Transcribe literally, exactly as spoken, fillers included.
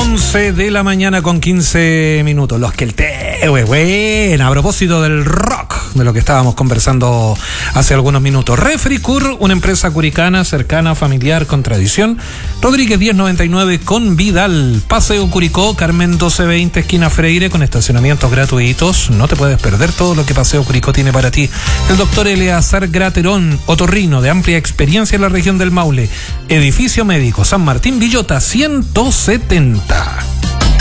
once de la mañana con quince minutos. Los que el té, güey, bueno, a propósito del rock, de lo que estábamos conversando hace algunos minutos. Refricur, una empresa curicana, cercana, familiar, con tradición. Rodríguez diez noventa y nueve con Vidal. Paseo Curicó, Carmen doce veinte, esquina Freire, con estacionamientos gratuitos. No te puedes perder todo lo que Paseo Curicó tiene para ti. El doctor Eleazar Graterón, otorrino de amplia experiencia en la región del Maule. Edificio médico San Martín Villota ciento setenta.